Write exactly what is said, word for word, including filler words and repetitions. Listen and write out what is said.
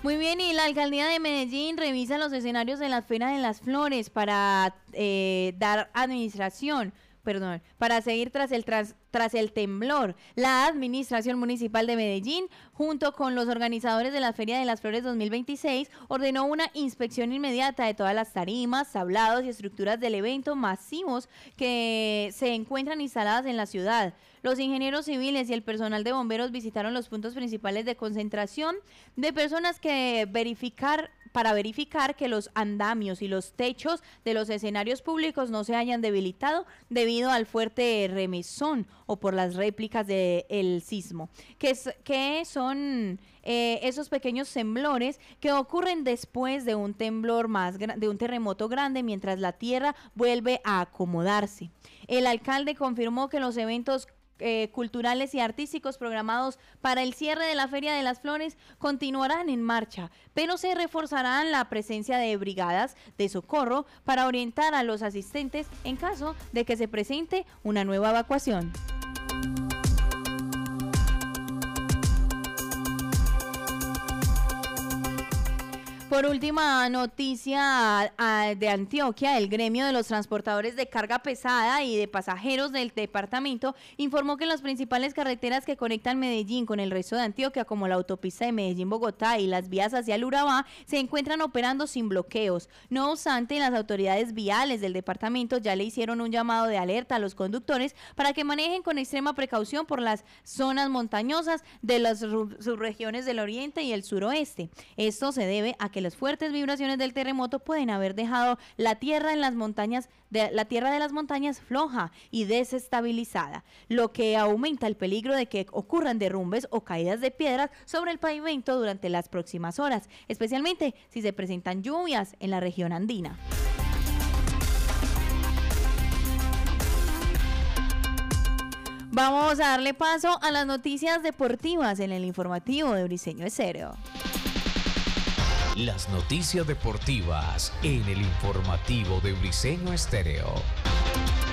Muy bien, y la alcaldía de Medellín revisa los escenarios de la Feria de las Flores para eh, dar administración, perdón, para seguir tras el tras, tras el temblor. La Administración Municipal de Medellín, junto con los organizadores de la Feria de las Flores dos mil veintiséis, ordenó una inspección inmediata de todas las tarimas, tablados y estructuras del evento masivos que se encuentran instaladas en la ciudad. Los ingenieros civiles y el personal de bomberos visitaron los puntos principales de concentración de personas que verificar para verificar que los andamios y los techos de los escenarios públicos no se hayan debilitado debido al fuerte remesón o por las réplicas del sismo, que, es, que son eh, esos pequeños temblores que ocurren después de un temblor más de un terremoto grande mientras la tierra vuelve a acomodarse. El alcalde confirmó que los eventos Eh, culturales y artísticos programados para el cierre de la Feria de las Flores continuarán en marcha, pero se reforzarán la presencia de brigadas de socorro para orientar a los asistentes en caso de que se presente una nueva evacuación. Por última noticia de Antioquia, el gremio de los transportadores de carga pesada y de pasajeros del departamento informó que las principales carreteras que conectan Medellín con el resto de Antioquia, como la autopista de Medellín-Bogotá y las vías hacia el Urabá, se encuentran operando sin bloqueos. No obstante, las autoridades viales del departamento ya le hicieron un llamado de alerta a los conductores para que manejen con extrema precaución por las zonas montañosas de las subregiones del oriente y el suroeste. Esto se debe a que las fuertes vibraciones del terremoto pueden haber dejado la tierra en las montañas de la tierra de las montañas floja y desestabilizada, lo que aumenta el peligro de que ocurran derrumbes o caídas de piedras sobre el pavimento durante las próximas horas, especialmente si se presentan lluvias en la región andina. Vamos a darle paso a las noticias deportivas en el informativo de Briseño Estéreo. Las noticias deportivas en el informativo de Briseño Estéreo.